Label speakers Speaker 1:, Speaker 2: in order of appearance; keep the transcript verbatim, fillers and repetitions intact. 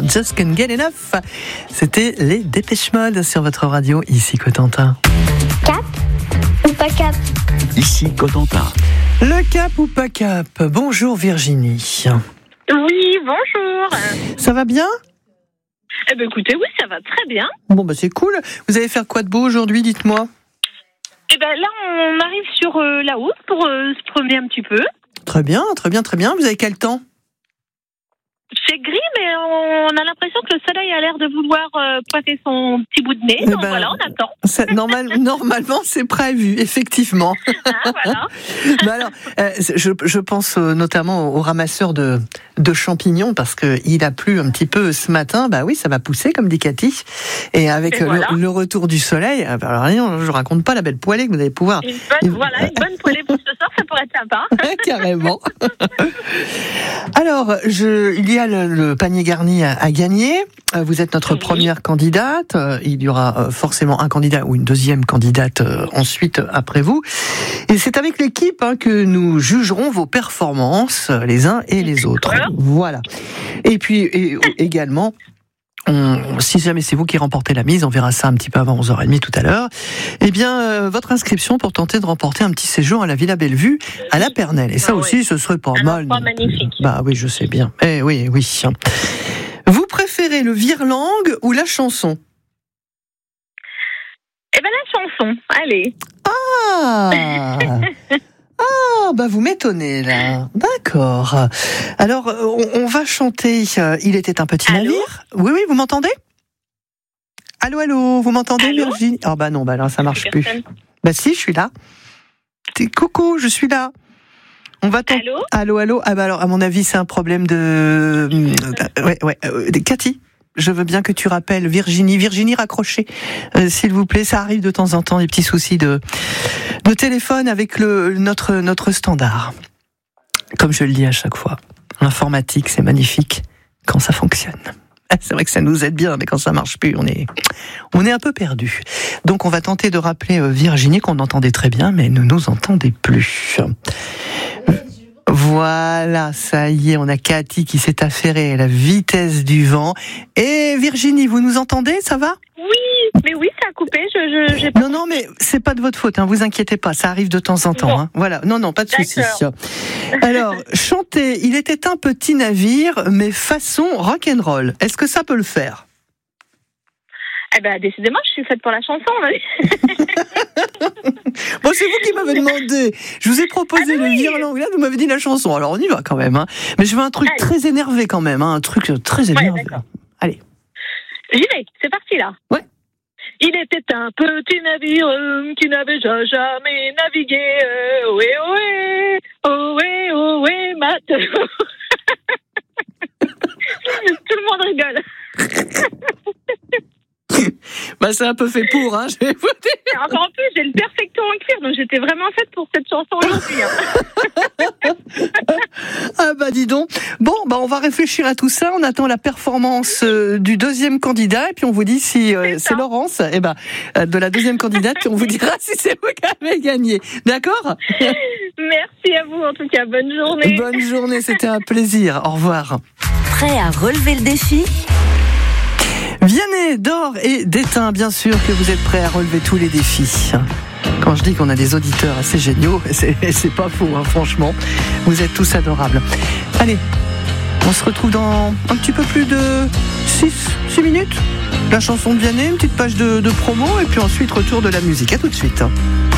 Speaker 1: Just Can't Get Enough. C'était les Dépêche Mode sur votre radio, ici Cotentin.
Speaker 2: Cap ou pas cap?
Speaker 3: Ici Cotentin.
Speaker 1: Le cap ou pas cap? Bonjour Virginie.
Speaker 4: Oui, bonjour.
Speaker 1: Ça va bien?
Speaker 4: Eh ben écoutez, oui, ça va très bien.
Speaker 1: Bon bah c'est cool. Vous allez faire quoi de beau aujourd'hui, dites-moi?
Speaker 4: Eh ben là, on arrive sur euh, la route pour euh, se promener un petit peu.
Speaker 1: Très bien, très bien, très bien. Vous avez quel temps?
Speaker 4: C'est gris, mais on a l'impression que le soleil a l'air de vouloir euh, pointer son petit bout de nez.
Speaker 1: Eh
Speaker 4: Donc
Speaker 1: ben,
Speaker 4: voilà, on attend.
Speaker 1: C'est normal, normalement, c'est prévu, effectivement.
Speaker 4: Ah, voilà.
Speaker 1: Bah alors, euh, je, je pense euh, notamment aux ramasseurs de, de champignons, parce qu'il a plu un petit peu ce matin. Bah oui, ça va pousser, comme dit Cathy. Et avec
Speaker 4: Et
Speaker 1: le,
Speaker 4: voilà.
Speaker 1: le retour du soleil, euh, alors, rien, je raconte pas la belle poêlée que vous allez pouvoir.
Speaker 4: Une bonne, voilà, une bonne poêlée pour ce soir, ça pourrait être sympa.
Speaker 1: Carrément. Alors, je, il y a le, le panier garni à, à gagner. Vous êtes notre
Speaker 4: Oui.
Speaker 1: première candidate. Il y aura forcément un candidat ou une deuxième candidate ensuite après vous. Et c'est avec l'équipe hein, que nous jugerons vos performances les uns et les autres. Voilà. Et puis et, également, on, si jamais c'est vous qui remportez la mise, on verra ça un petit peu avant onze heures trente tout à l'heure, eh bien, euh, votre inscription pour tenter de remporter un petit séjour à la Villa Bellevue, à la Pernelle. Et ça
Speaker 4: Ah
Speaker 1: aussi,
Speaker 4: oui.
Speaker 1: ce serait pas
Speaker 4: Un
Speaker 1: mal.
Speaker 4: endroit magnifique.
Speaker 1: Bah oui, je sais bien. Eh oui, oui. Vous préférez le virelangue ou la chanson?
Speaker 4: Eh ben la chanson, allez.
Speaker 1: Ah Ah, bah vous m'étonnez là. D'accord. Alors, on, on va chanter euh, Il était un petit
Speaker 4: Allô
Speaker 1: navire. Oui, oui, vous m'entendez? Allô, allô, vous m'entendez,
Speaker 4: Allô
Speaker 1: Virginie? Ah bah non, bah là, ça marche plus.
Speaker 4: Personne.
Speaker 1: Bah si, je suis là. T'es- Coucou, je suis là. On va tenter.
Speaker 4: Allô
Speaker 1: Allô, allô. Ah bah alors, à mon avis, c'est un problème de. Euh, ouais, ouais. euh, Cathy, je veux bien que tu rappelles Virginie. Virginie, raccrochez, euh, s'il vous plaît. Ça arrive de temps en temps, des petits soucis de de téléphone avec le notre notre standard. Comme je le dis à chaque fois, l'informatique, c'est magnifique quand ça fonctionne. C'est vrai que ça nous aide bien, mais quand ça marche plus, on est, on est un peu perdu. Donc, on va tenter de rappeler Virginie qu'on entendait très bien, mais ne nous entendait plus. Voilà, ça y est, on a Cathy qui s'est affairée à la vitesse du vent. Et Virginie, vous nous entendez? Ça va?
Speaker 4: Oui, mais oui, ça a coupé. Je, je, j'ai pas...
Speaker 1: Non, non, mais c'est pas de votre faute, hein, vous inquiétez pas, ça arrive de temps en temps.
Speaker 4: Bon.
Speaker 1: Hein. Voilà, non, non, pas de souci.
Speaker 4: D'accord.
Speaker 1: Alors, chanter, il était un petit navire, mais façon rock'n'roll. Est-ce que ça peut le faire?
Speaker 4: Eh ben décidément, je suis faite pour la chanson. Là.
Speaker 1: Bon, c'est vous qui m'avez demandé. Je vous ai proposé
Speaker 4: Ah,
Speaker 1: le
Speaker 4: oui.
Speaker 1: virelangue, là, vous m'avez dit la chanson. Alors, on y va quand même. Hein. Mais je veux un truc
Speaker 4: Allez.
Speaker 1: très énervé quand même, hein, un truc très énervé.
Speaker 4: d'accord.
Speaker 1: Allez.
Speaker 4: J'y vais, c'est parti là.
Speaker 1: Ouais.
Speaker 4: Il était un petit navire euh, qui n'avait ja- jamais navigué. Euh, ohé, ohé, ohé, ohé, matelot. Tout le monde rigole.
Speaker 1: Bah, c'est un peu fait pour, hein, je vais vous dire.
Speaker 4: Et encore en plus, j'ai le perfecto en cuir, donc j'étais vraiment faite pour cette chanson aujourd'hui. Hein.
Speaker 1: Ah bah dis donc. Bon, bah on va réfléchir à tout ça. On attend la performance euh, du deuxième candidat et puis on vous dit si euh,
Speaker 4: C'est
Speaker 1: c'est
Speaker 4: ça.
Speaker 1: Laurence, et ben euh, de la deuxième candidate, puis on vous dira si c'est vous qui avez gagné. D'accord?
Speaker 4: Merci à vous en tout cas, bonne journée.
Speaker 1: Bonne journée, c'était un plaisir. Au revoir.
Speaker 5: Prêt à relever le défi?
Speaker 1: Vianney, d'or et d'étain, bien sûr que vous êtes prêts à relever tous les défis. Quand je dis qu'on a des auditeurs assez géniaux, c'est, c'est pas faux, hein, franchement. Vous êtes tous adorables. Allez, on se retrouve dans un petit peu plus de six minutes. La chanson de Vianney, une petite page de, de promo, et puis ensuite retour de la musique. À tout de suite.